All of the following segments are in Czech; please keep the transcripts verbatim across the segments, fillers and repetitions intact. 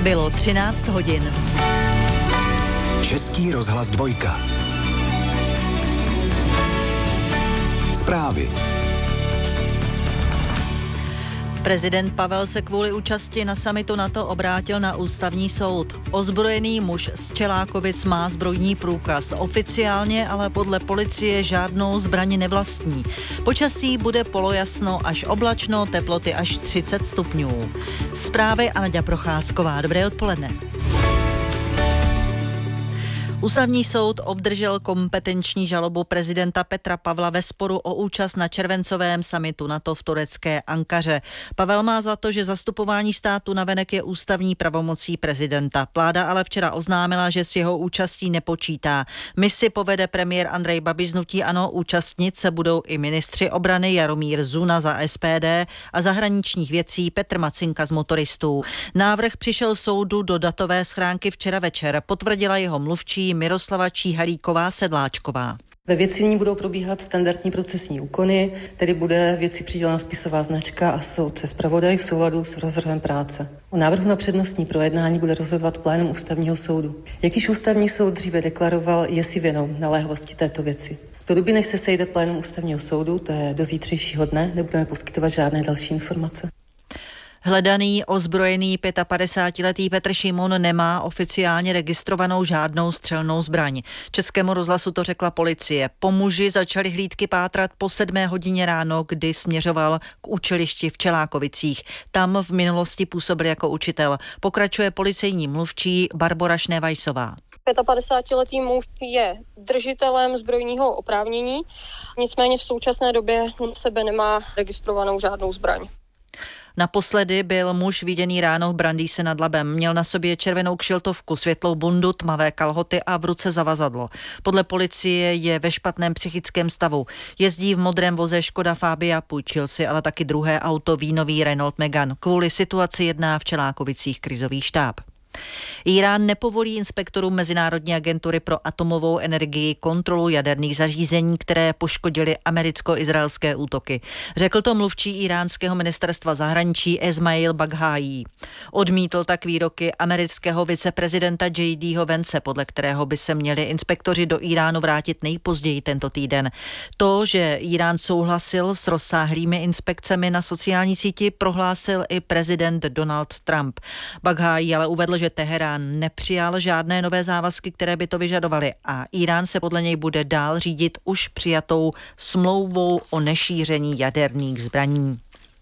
Bylo třináct hodin. Český rozhlas dvojka. Zprávy. Prezident Pavel se kvůli účasti na summitu NATO obrátil na ústavní soud. Ozbrojený muž z Čelákovic má zbrojní průkaz. Oficiálně ale podle policie žádnou zbraň nevlastní. Počasí bude polojasno až oblačno, teploty až třicet stupňů. Zprávy Anaďa Procházková. Dobré odpoledne. Ústavní soud obdržel kompetenční žalobu prezidenta Petra Pavla ve sporu o účast na červencovém summitu NATO v turecké Ankaře. Pavel má za to, že zastupování státu navenek je ústavní pravomocí prezidenta. Vláda ale včera oznámila, že s jeho účastí nepočítá. Misi povede premiér Andrej Babiš z hnutí ANO, účastnit se budou i ministři obrany Jaromír Zuna za S P D a zahraničních věcí Petr Macinka z Motoristů. Návrh přišel soudu do datové schránky včera večer, potvrdila jeho mluvčí Miroslava Číhalíková Sedláčková. Ve věci ní budou probíhat standardní procesní úkony, tedy bude věci přidělena spisová značka a soudce zpravodaj v souladu s rozvrhem práce. O návrhu na přednostní projednání bude rozhodovat plénum ústavního soudu. Jak již ústavní soud dříve deklaroval, je si vědom naléhavosti této věci. Do doby, než se sejde plénum ústavního soudu, to je do zítřejšího dne, nebudeme poskytovat žádné další informace. Hledaný ozbrojený padesátipětiletý Petr Šimon nemá oficiálně registrovanou žádnou střelnou zbraň. Českému rozhlasu to řekla policie. Po muži začali hlídky pátrat po sedmé hodině ráno, kdy směřoval k učilišti v Čelákovicích. Tam v minulosti působil jako učitel. Pokračuje policejní mluvčí Barbora Šnevajsová. padesátipětiletý muž je držitelem zbrojního oprávnění, nicméně v současné době na sebe nemá registrovanou žádnou zbraň. Naposledy byl muž viděný ráno v Brandýse nad Labem. Měl na sobě červenou kšiltovku, světlou bundu, tmavé kalhoty a v ruce zavazadlo. Podle policie je ve špatném psychickém stavu. Jezdí v modrém voze Škoda Fabia, půjčil si ale taky druhé auto, vínový Renault Megane. Kvůli situaci jedná v Čelákovicích krizový štáb. Írán nepovolí inspektorům Mezinárodní agentury pro atomovou energii kontrolu jaderných zařízení, které poškodily americko-izraelské útoky. Řekl to mluvčí íránského ministerstva zahraničí Esmail Baghájí. Odmítl tak výroky amerického viceprezidenta J D Vance, podle kterého by se měli inspektoři do Iránu vrátit nejpozději tento týden. To, že Írán souhlasil s rozsáhlými inspekcemi na sociální síti, prohlásil i prezident Donald Trump. Baghájí ale uvedl, že Teherán nepřijal žádné nové závazky, které by to vyžadovaly a Írán se podle něj bude dál řídit už přijatou smlouvou o nešíření jaderných zbraní.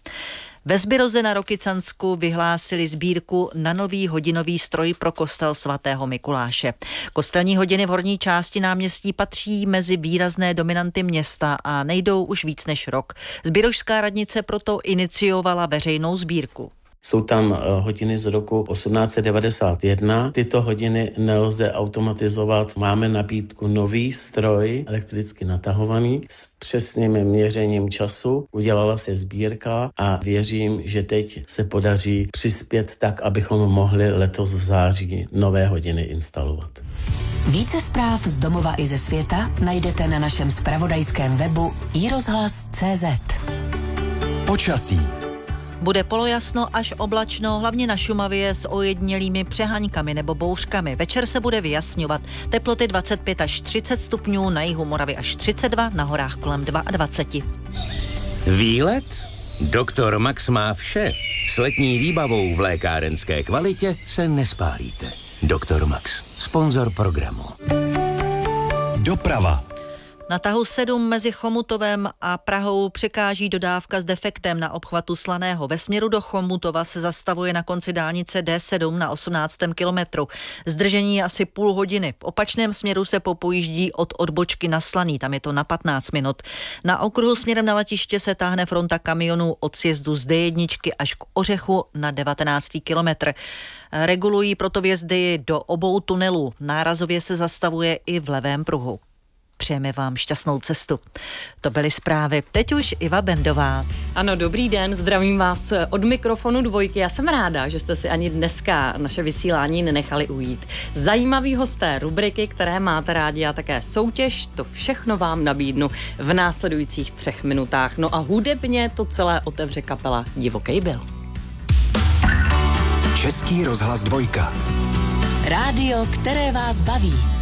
Ve Zbiroze na Rokycansku vyhlásili sbírku na nový hodinový stroj pro kostel svatého Mikuláše. Kostelní hodiny v horní části náměstí patří mezi výrazné dominanty města a nejdou už víc než rok. Zbirožská radnice proto iniciovala veřejnou sbírku. Jsou tam hodiny z roku osmnáct set devadesát jedna. Tyto hodiny nelze automatizovat. Máme nabídku nový stroj, elektricky natahovaný, s přesným měřením času. Udělala se sbírka a věřím, že teď se podaří přispět tak, abychom mohli letos v září nové hodiny instalovat. Více zpráv z domova i ze světa najdete na našem zpravodajském webu i rozhlas tečka cé zet. Počasí. Bude polojasno až oblačno, hlavně na Šumavě s ojedinělými přehaňkami nebo bouřkami. Večer se bude vyjasňovat. Teploty dvacet pět až třicet stupňů, na jihu Moravy až třicet dva, na horách kolem dvacet dva. Výlet? Doktor Max má vše. S letní výbavou v lékárenské kvalitě se nespálíte. Doktor Max, sponzor programu. Doprava. Na tahu sedm mezi Chomutovem a Prahou překáží dodávka s defektem na obchvatu Slaného. Ve směru do Chomutova se zastavuje na konci dálnice D sedm na osmnáctém kilometru. Zdržení je asi půl hodiny. V opačném směru se popojíždí od odbočky na Slaný, tam je to na patnáct minut. Na okruhu směrem na letiště se táhne fronta kamionů od sjezdu z D jedna až k Ořechu na devatenáctý kilometr. Regulují proto vjezdy do obou tunelů. Nárazově se zastavuje i v levém pruhu. Přejeme vám šťastnou cestu. To byly zprávy. Teď už Iva Bendová. Ano, dobrý den, zdravím vás od mikrofonu dvojky. Já jsem ráda, že jste si ani dneska naše vysílání nenechali ujít. Zajímavý hosté, rubriky, které máte rádi a také soutěž, to všechno vám nabídnu v následujících třech minutách. No a hudebně to celé otevře kapela Divokej byl. Český rozhlas dvojka. Rádio, které vás baví.